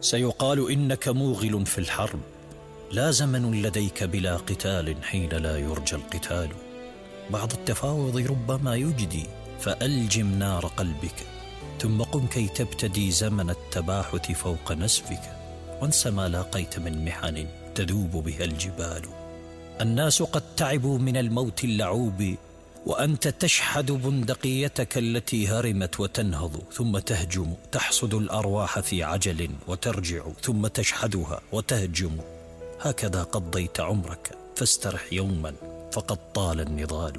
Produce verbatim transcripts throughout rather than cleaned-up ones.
سيقال إنك موغل في الحرب، لا زمن لديك بلا قتال حين لا يرجى القتال. بعض التفاوض ربما يجدي، فألجم نار قلبك، ثم قم كي تبتدي زمن التباحث فوق نسفك، وانس ما لاقيت من محن تذوب بها الجبال. الناس قد تعبوا من الموت اللعوب، وأنت تشحذ بندقيتك التي هرمت وتنهض ثم تهجم، تحصد الأرواح في عجل وترجع ثم تشحذها وتهجم. هكذا قضيت عمرك، فاسترح يوما فقد طال النضال.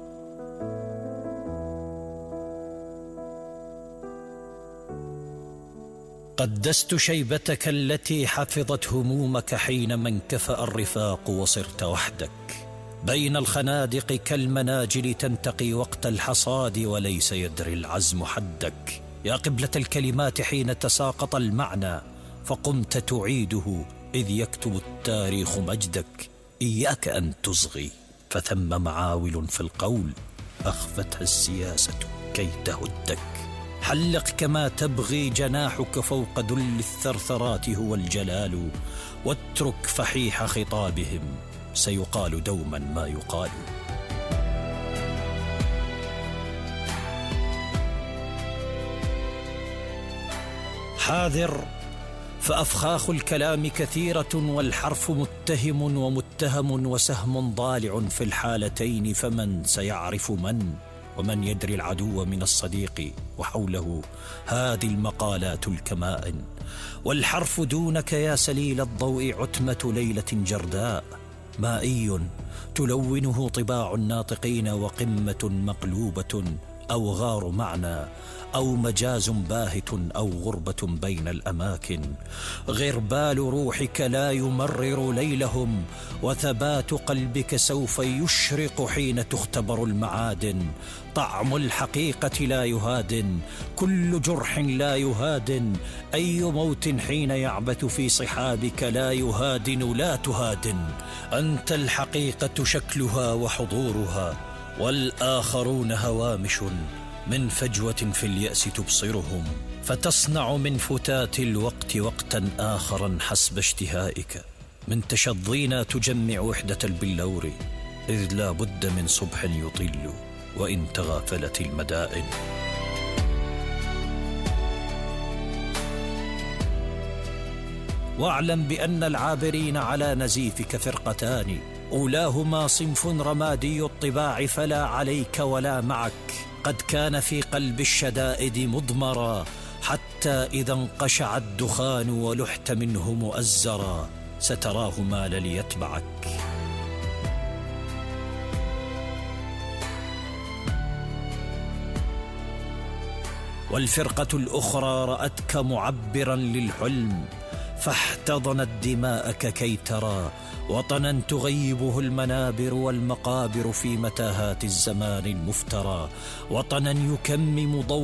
قدست شيبتك التي حفظت همومك حينما انكفأ الرفاق وصرت وحدك بين الخنادق كالمناجل، تنتقي وقت الحصاد وليس يدري العزم حدك. يا قبلة الكلمات حين تساقط المعنى، فقمت تعيده إذ يكتب التاريخ مجدك. إياك أن تصغي، فثم معاول في القول أخفتها السياسة كي تهدك. حلق كما تبغي، جناحك فوق ذل الثرثرات هو الجلال، واترك فحيح خطابهم، سيقال دوما ما يقال. حاذر، فأفخاخ الكلام كثيرة، والحرف متهم ومتهم، وسهم ضالع في الحالتين، فمن سيعرف من؟ ومن يدري العدو من الصديق؟ وحوله هذه المقالات الكمائن، والحرف دونك يا سليل الضوء عتمة ليلة جرداء، مائي تلونه طباع الناطقين، وقمة مقلوبة أو غار معنى، أو مجاز باهت، أو غربة بين الأماكن. غربال روحك لا يمرر ليلهم، وثبات قلبك سوف يشرق حين تختبر المعادن. طعم الحقيقة لا يهادن، كل جرح لا يهادن، أي موت حين يعبث في صحابك لا يهادن، لا تهادن. أنت الحقيقة شكلها وحضورها، والآخرون هوامش من فجوة في اليأس تبصرهم، فتصنع من فتات الوقت وقتا آخرا حسب اشتهائك. من تشظينا تجمع وحدة البلور، إذ لا بد من صبح يطل وإن تغافلت المدائن. واعلم بأن العابرين على نزيفك فرقتان، أولاهما صنف رمادي الطباع، فلا عليك ولا معك، قد كان في قلب الشدائد مضمرا، حتى إذا انقشع الدخان ولحت منه مؤزرا، ستراه مال ليتبعك. والفرقة الأخرى رأتك معبرا للحلم، فاحتضنت دماءك كي ترى وطنا تغيبه المنابر والمقابر في متاهات الزمان المفترى، وطنا يكمم ضوء